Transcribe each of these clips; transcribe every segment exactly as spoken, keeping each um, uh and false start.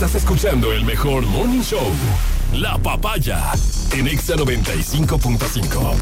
Estás escuchando el mejor morning show, La Papaya, en Exa noventa y cinco punto cinco.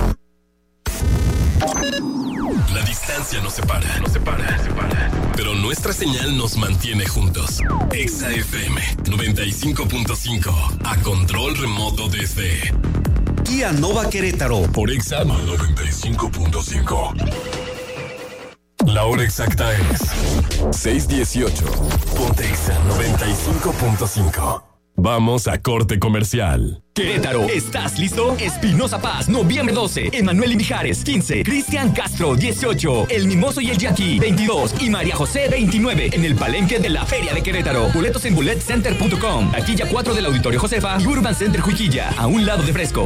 La distancia nos separa, nos separa, nos separa. Pero nuestra señal nos mantiene juntos. Exa F M noventa y cinco punto cinco, a control remoto desde Kia Nova Querétaro por Exa noventa y cinco punto cinco. La hora exacta es seis dieciocho. Ponte Exa noventa y cinco punto cinco. Vamos a corte comercial. Querétaro, ¿estás listo? Espinosa Paz, noviembre doce. Emanuel y Mijares, quince. Cristian Castro, dieciocho. El Mimoso y el Jackie, veintidós. Y María José, veintinueve. En el Palenque de la Feria de Querétaro. Boletos en bullet center punto com. Taquilla cuatro del Auditorio Josefa y Urban Center Juiquilla, a un lado de Fresco.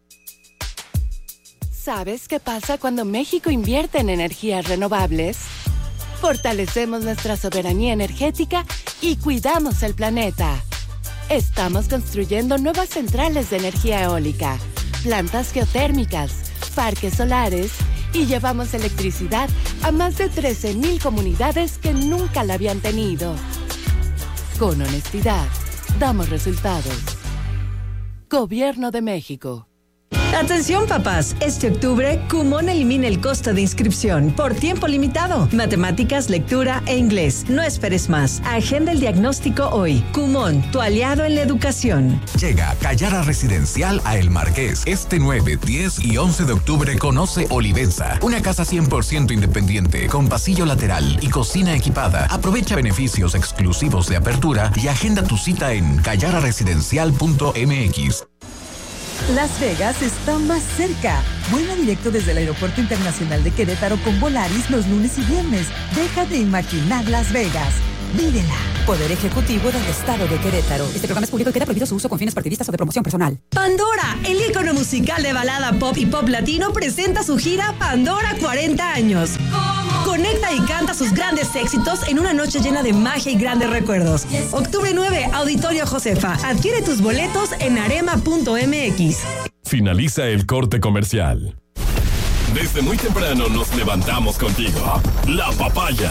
¿Sabes qué pasa cuando México invierte en energías renovables? Fortalecemos nuestra soberanía energética y cuidamos el planeta. Estamos construyendo nuevas centrales de energía eólica, plantas geotérmicas, parques solares y llevamos electricidad a más de trece mil comunidades que nunca la habían tenido. Con honestidad, damos resultados. Gobierno de México. Atención papás, este octubre Kumon elimina el costo de inscripción por tiempo limitado. Matemáticas, lectura e inglés. No esperes más. Agenda el diagnóstico hoy. Kumon, tu aliado en la educación. Llega Callara Residencial a El Marqués. Este nueve, diez y once de octubre conoce Olivenza, una casa cien por ciento independiente, con pasillo lateral y cocina equipada. Aprovecha beneficios exclusivos de apertura y agenda tu cita en callara residencial punto m x. Las Vegas está más cerca. Vuela directo desde el Aeropuerto Internacional de Querétaro con Volaris los lunes y viernes. Deja de imaginar Las Vegas. Vívela. Poder Ejecutivo del Estado de Querétaro. Este programa es público y queda prohibido su uso con fines partidistas o de promoción personal. Pandora, el ícono musical de balada pop y pop latino, presenta su gira Pandora cuarenta años. Conecta y canta sus grandes éxitos en una noche llena de magia y grandes recuerdos. Octubre nueve, Auditorio Josefa. Adquiere tus boletos en arema punto m x. Finaliza el corte comercial. Desde muy temprano nos levantamos contigo. La Papaya.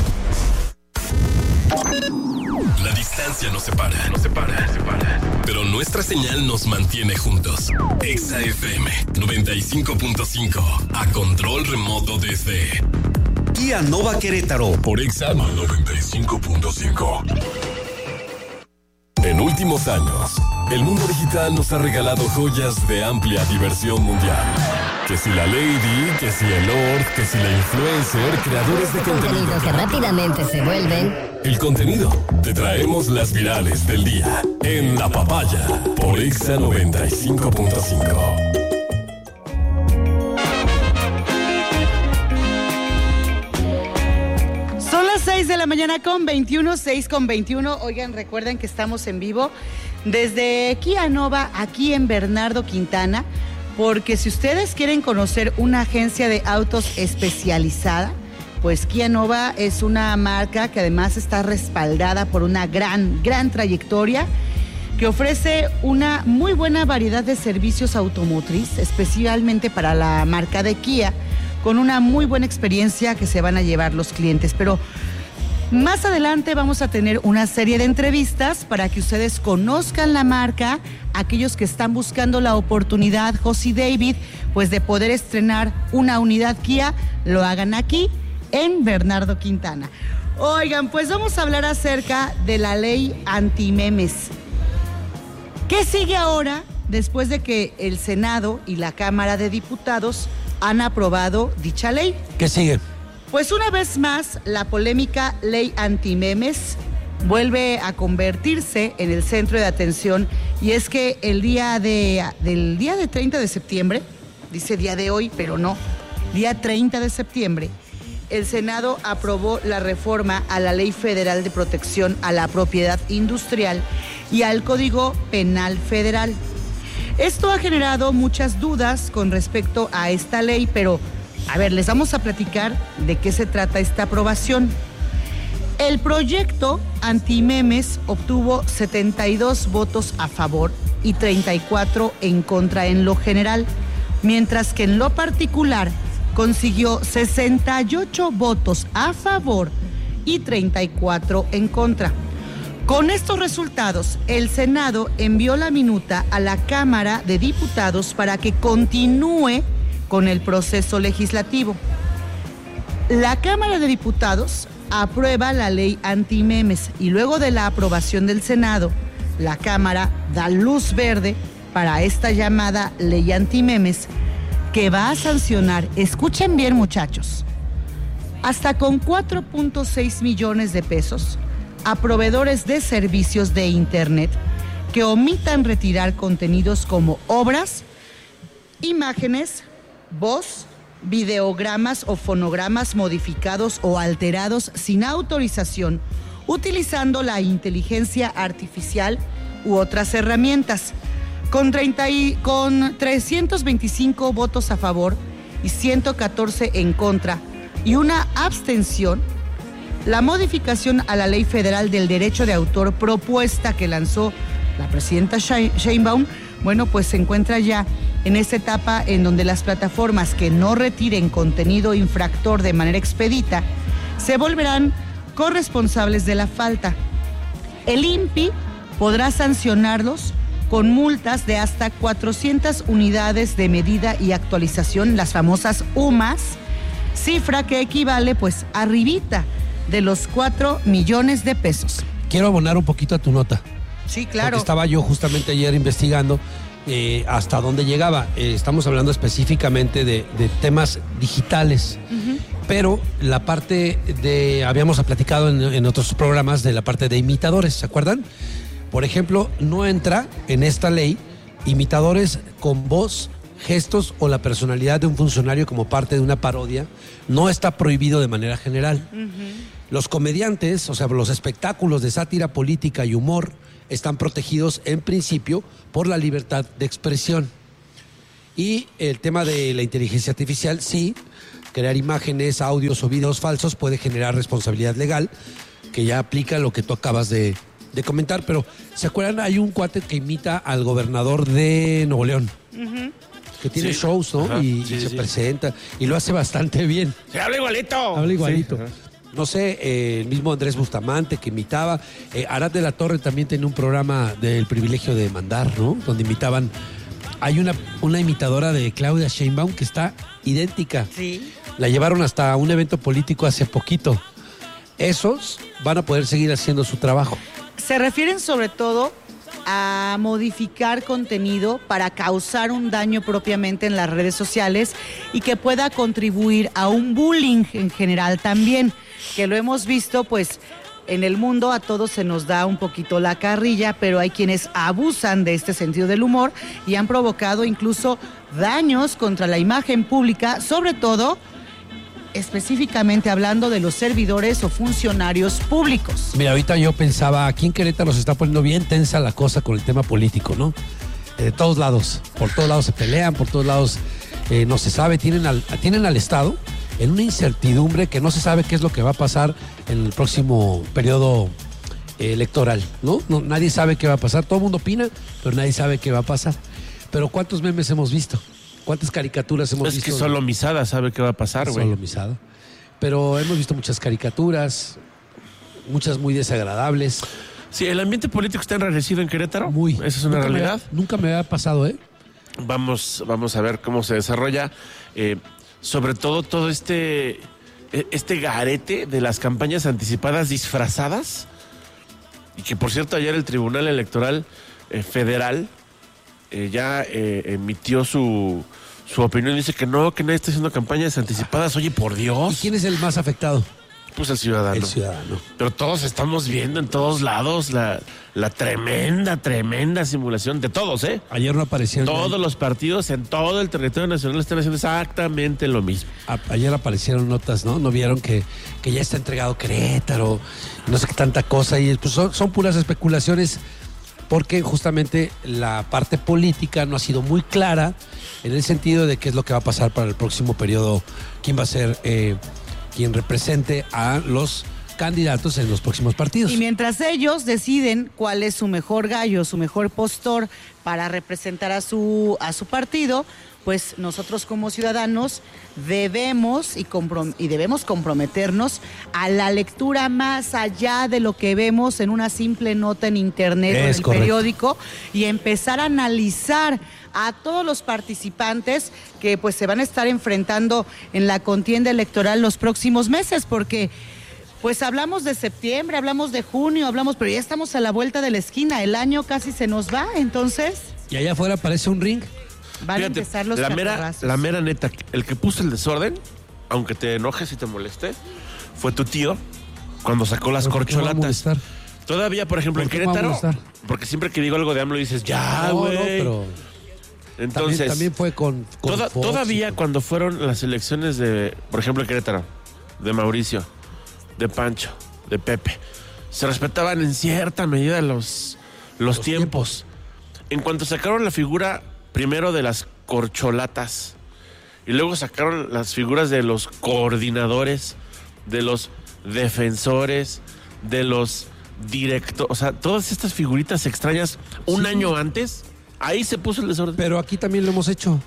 La distancia nos separa, nos separa, nos separa. Pero nuestra señal nos mantiene juntos. Exa F M noventa y cinco punto cinco, a control remoto desde Kia Nova Querétaro por Exa noventa y cinco punto cinco. En últimos años, el mundo digital nos ha regalado joyas de amplia diversión mundial. Que si la Lady, que si el Lord, que si la influencer, creadores de contenido. Contenido que rápidamente se vuelven. El contenido. Te traemos las virales del día en La Papaya por Exa noventa y cinco punto cinco. seis de la mañana con veintiuno, seis con veintiuno. Oigan, recuerden que estamos en vivo desde Kia Nova, aquí en Bernardo Quintana, porque si ustedes quieren conocer una agencia de autos especializada, pues Kia Nova es una marca que además está respaldada por una gran, gran trayectoria, que ofrece una muy buena variedad de servicios automotriz, especialmente para la marca de Kia, con una muy buena experiencia que se van a llevar los clientes. Pero más adelante vamos a tener una serie de entrevistas para que ustedes conozcan la marca, aquellos que están buscando la oportunidad, José David, pues de poder estrenar una unidad Kia, lo hagan aquí en Bernardo Quintana. Oigan, pues vamos a hablar acerca de la ley antimemes. ¿Qué sigue ahora después de que el Senado y la Cámara de Diputados han aprobado dicha ley? ¿Qué sigue? Pues una vez más, la polémica ley antimemes vuelve a convertirse en el centro de atención, y es que el día de, del día de treinta de septiembre, dice día de hoy, pero no, día treinta de septiembre, el Senado aprobó la reforma a la Ley Federal de Protección a la Propiedad Industrial y al Código Penal Federal. Esto ha generado muchas dudas con respecto a esta ley, pero a ver, les vamos a platicar de qué se trata esta aprobación. El proyecto antimemes obtuvo setenta y dos votos a favor y treinta y cuatro en contra en lo general, mientras que en lo particular consiguió sesenta y ocho votos a favor y treinta y cuatro en contra. Con estos resultados, el Senado envió la minuta a la Cámara de Diputados para que continúe con el proceso legislativo. La Cámara de Diputados aprueba la ley antimemes y luego de la aprobación del Senado, la Cámara da luz verde para esta llamada ley antimemes que va a sancionar, escuchen bien muchachos, hasta con cuatro punto seis millones de pesos a proveedores de servicios de Internet que omitan retirar contenidos como obras, imágenes, voz, videogramas o fonogramas modificados o alterados sin autorización, utilizando la inteligencia artificial u otras herramientas. Con, treinta y, con trescientos veinticinco votos a favor y ciento catorce en contra y una abstención, la modificación a la Ley Federal del Derecho de Autor propuesta que lanzó la presidenta Sheinbaum, bueno, pues se encuentra ya en esta etapa en donde las plataformas que no retiren contenido infractor de manera expedita se volverán corresponsables de la falta. El I N P I podrá sancionarlos con multas de hasta cuatrocientas unidades de medida y actualización, las famosas U M A S, cifra que equivale pues arribita de los cuatro millones de pesos. Quiero abonar un poquito a tu nota. Sí, claro. Porque estaba yo justamente ayer investigando eh, hasta dónde llegaba. Eh, estamos hablando específicamente de, de temas digitales. Uh-huh. Pero la parte de, habíamos platicado en, en otros programas de la parte de imitadores, ¿se acuerdan? Por ejemplo, no entra en esta ley imitadores con voz, gestos o la personalidad de un funcionario como parte de una parodia. No está prohibido de manera general. Uh-huh. Los comediantes, o sea, los espectáculos de sátira política y humor están protegidos en principio por la libertad de expresión. Y el tema de la inteligencia artificial, sí, crear imágenes, audios o videos falsos puede generar responsabilidad legal, que ya aplica lo que tú acabas de, de comentar. Pero, ¿se acuerdan? Hay un cuate que imita al gobernador de Nuevo León. Uh-huh. Que tiene sí. shows, ¿no? Ajá, y, sí, y se sí. presenta. Y lo hace bastante bien. Se habla igualito. Habla igualito. Sí. No sé, eh, el mismo Andrés Bustamante que imitaba. Eh, Arad de la Torre también tenía un programa del privilegio de mandar, ¿no? Donde imitaban. Hay una, una imitadora de Claudia Sheinbaum que está idéntica. Sí. La llevaron hasta un evento político hace poquito. Esos van a poder seguir haciendo su trabajo. Se refieren sobre todo a modificar contenido para causar un daño propiamente en las redes sociales y que pueda contribuir a un bullying en general también, que lo hemos visto pues en el mundo, a todos se nos da un poquito la carrilla, pero hay quienes abusan de este sentido del humor y han provocado incluso daños contra la imagen pública, sobre todo específicamente hablando de los servidores o funcionarios públicos. Mira, ahorita yo pensaba, aquí en Querétaro se está poniendo bien tensa la cosa con el tema político, ¿no? De todos lados, por todos lados se pelean, por todos lados eh, no se sabe, tienen al, tienen al Estado en una incertidumbre que no se sabe qué es lo que va a pasar en el próximo periodo eh, electoral, ¿no? ¿no? Nadie sabe qué va a pasar, todo el mundo opina, pero nadie sabe qué va a pasar. Pero ¿cuántos memes hemos visto? ¿Cuántas caricaturas hemos es visto? Es que solo Misada sabe qué va a pasar, güey. Solo Misada. Pero hemos visto muchas caricaturas, muchas muy desagradables. Sí, el ambiente político está enrarecido en Querétaro. Muy. Esa es una nunca realidad. Me, nunca me había pasado, ¿eh? Vamos, vamos a ver cómo se desarrolla. Eh, sobre todo todo este, este garete de las campañas anticipadas disfrazadas. Y que, por cierto, ayer el Tribunal Electoral eh, Federal eh, ya eh, emitió su, su opinión. Dice que no, que nadie está haciendo campañas anticipadas. Oye, por Dios. ¿Y quién es el más afectado? Pues el ciudadano. El ciudadano. Pero todos estamos viendo en todos lados la, la tremenda, tremenda simulación de todos, ¿eh? Ayer no aparecieron. Todos ahí. Los partidos en todo el territorio nacional están haciendo exactamente lo mismo. A, ayer aparecieron notas, ¿no? ¿No vieron que, que ya está entregado Querétaro? No sé qué tanta cosa. Y pues son, son puras especulaciones porque justamente la parte política no ha sido muy clara en el sentido de qué es lo que va a pasar para el próximo periodo, quién va a ser... Eh, quien represente a los candidatos en los próximos partidos. Y mientras ellos deciden cuál es su mejor gallo, su mejor postor para representar a su, a su partido, pues nosotros como ciudadanos debemos y, comprom- y debemos comprometernos a la lectura más allá de lo que vemos en una simple nota en internet o en el correcto. periódico, y empezar a analizar a todos los participantes que pues se van a estar enfrentando en la contienda electoral los próximos meses, porque pues hablamos de septiembre, hablamos de junio, hablamos, pero ya estamos a la vuelta de la esquina, el año casi se nos va, entonces Y allá afuera aparece un ring. van Fíjate, a empezar los la mera, catorrazos. la mera neta, el que puso el desorden, aunque te enojes y te moleste, fue tu tío cuando sacó las ¿Por qué me va a corcholatas. molestar? Todavía, por ejemplo, en ¿Por qué me va a Querétaro, molestar? porque siempre que digo algo de AMLO dices, ya, No, güey. no, pero Entonces, también, también fue con, con toda- Fox todavía y con- cuando fueron las elecciones de, por ejemplo, en Querétaro, de Mauricio, de Pancho, de Pepe, se respetaban en cierta medida los, los, Los tiempos. En cuanto sacaron la figura primero de las corcholatas y luego sacaron las figuras de los coordinadores, de los defensores, de los directores, o sea, todas estas figuritas extrañas un Sí. año antes, ahí se puso el desorden. Pero aquí también lo hemos hecho.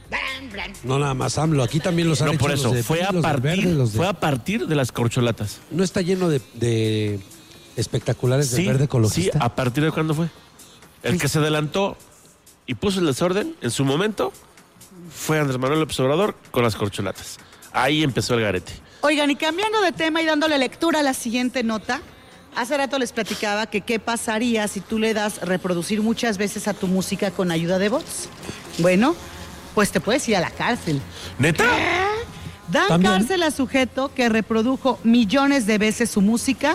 No nada más AMLO, aquí también los han No, hecho por los eso, de fue P R I, a los del partir, verde, los de- fue a partir de las corcholatas. ¿No está lleno de, de espectaculares Sí, del verde sí, ecologista? ¿a partir de cuándo fue? El que se adelantó y puso el desorden en su momento fue Andrés Manuel López Obrador con las corcholatas. Ahí empezó el garete. Oigan, y cambiando de tema y dándole lectura a la siguiente nota, hace rato les platicaba que qué pasaría si tú le das reproducir muchas veces a tu música con ayuda de bots. Bueno, pues te puedes ir a la cárcel. ¿Neta? Dan También. cárcel a sujeto que reprodujo millones de veces su música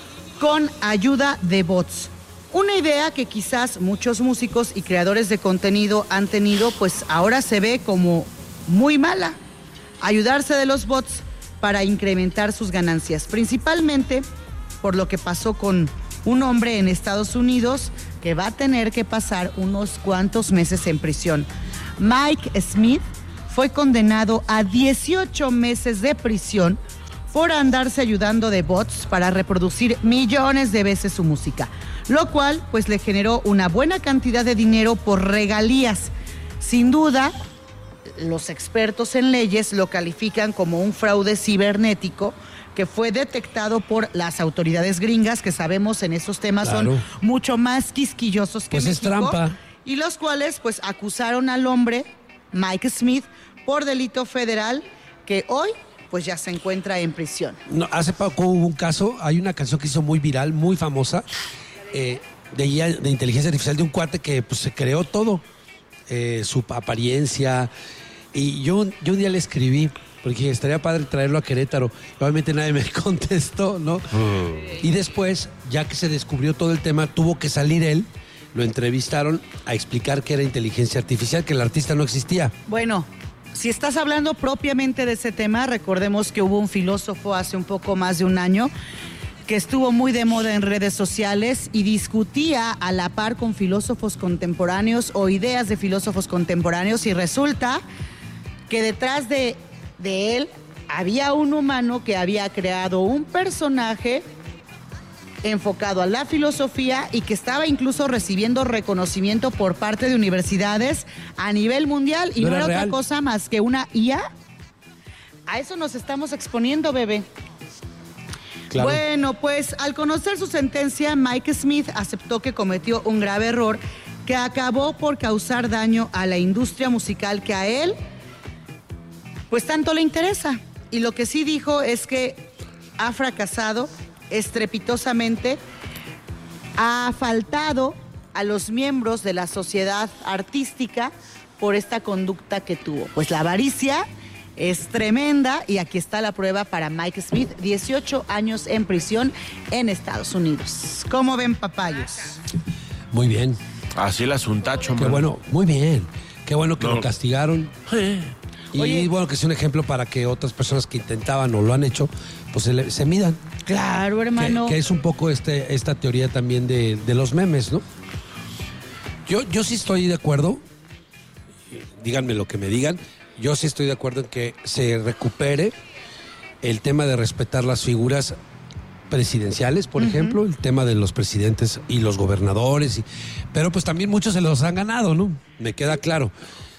con ayuda de bots. Una idea que quizás muchos músicos y creadores de contenido han tenido, pues ahora se ve como muy mala. Ayudarse de los bots para incrementar sus ganancias, principalmente por lo que pasó con un hombre en Estados Unidos que va a tener que pasar unos cuantos meses en prisión. Mike Smith fue condenado a dieciocho meses de prisión por andarse ayudando de bots para reproducir millones de veces su música, lo cual pues le generó una buena cantidad de dinero por regalías. Sin duda, los expertos en leyes lo califican como un fraude cibernético que fue detectado por las autoridades gringas, que sabemos en esos temas Claro. son mucho más quisquillosos que Pues es México, trampa. y los cuales pues acusaron al hombre, Mike Smith, por delito federal, que hoy pues ya se encuentra en prisión. No, hace poco hubo un caso, hay una canción que hizo muy viral, muy famosa, eh, de, I A, de inteligencia artificial, de un cuate que pues, se creó todo, eh, su apariencia. Y yo, yo un día le escribí, porque dije, estaría padre traerlo a Querétaro. Obviamente nadie me contestó, ¿no? Y después, ya que se descubrió todo el tema, tuvo que salir él, lo entrevistaron a explicar que era inteligencia artificial, que el artista no existía. Bueno, si estás hablando propiamente de ese tema, recordemos que hubo un filósofo hace un poco más de un año que estuvo muy de moda en redes sociales y discutía a la par con filósofos contemporáneos o ideas de filósofos contemporáneos, y resulta que detrás de, de él había un humano que había creado un personaje enfocado a la filosofía y que estaba incluso recibiendo reconocimiento por parte de universidades a nivel mundial, y No no, era era real. otra cosa más que una I A. A eso nos estamos exponiendo, bebé. Claro. Bueno, pues al conocer su sentencia, Mike Smith aceptó que cometió un grave error que acabó por causar daño a la industria musical que a él pues tanto le interesa. Y lo que sí dijo es que ha fracasado estrepitosamente, ha faltado a los miembros de la sociedad artística por esta conducta que tuvo. Pues la avaricia es tremenda, y aquí está la prueba para Mike Smith, dieciocho años en prisión en Estados Unidos. ¿Cómo ven, papayos? Muy bien. Así el asuntacho, Qué man. bueno, muy bien. Qué bueno que No. lo castigaron. Y Oye. bueno, que sea un ejemplo para que otras personas que intentaban o lo han hecho, pues se, le- se midan. Claro, Que, hermano. que es un poco este, esta teoría también de, de los memes, ¿no? Yo, yo sí estoy de acuerdo, díganme lo que me digan, yo sí estoy de acuerdo en que se recupere el tema de respetar las figuras presidenciales, por ejemplo, el tema de los presidentes y los gobernadores, y- pero pues también muchos se los han ganado, ¿no? Me queda claro.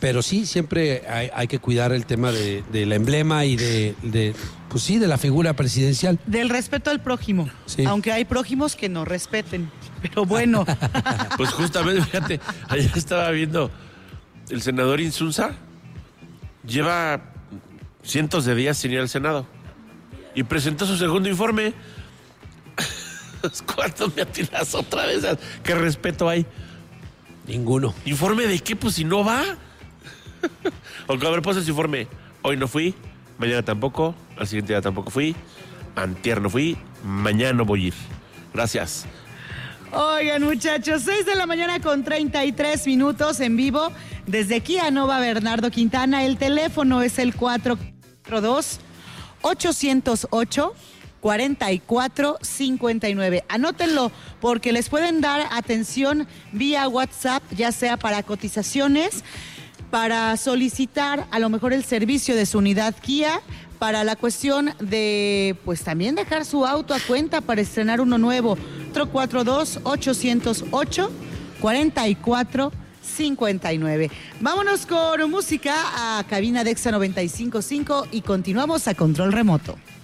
pero sí, siempre hay, hay que cuidar el tema de, del emblema y de, de, pues sí, de la figura presidencial. Del respeto al prójimo, sí. Aunque hay prójimos que no respeten, pero bueno. Pues justamente, fíjate, ayer estaba viendo el senador Insunza, lleva cientos de días sin ir al Senado y presentó su segundo informe. ¿Cuánto me atinas otra vez? ¿Qué respeto hay? Ninguno. ¿Informe de qué? Pues si no va. O a ver, pues ese informe. Hoy no fui, mañana tampoco, al siguiente día tampoco fui, antier no fui, mañana no voy a ir. Gracias. Oigan, muchachos, seis de la mañana con treinta y tres minutos en vivo desde Kia Nova Bernardo Quintana. El teléfono es el cuatro cuatro dos, ocho cero ocho, cuatro cuatro cinco nueve. Anótenlo porque les pueden dar atención vía WhatsApp, ya sea para cotizaciones, para solicitar a lo mejor el servicio de su unidad Kia, para la cuestión de, pues también dejar su auto a cuenta para estrenar uno nuevo. cuatro cuatro dos, ocho cero ocho, cuatro cuatro cinco nueve. Vámonos con música a cabina de Exa noventa y cinco punto cinco y continuamos a control remoto.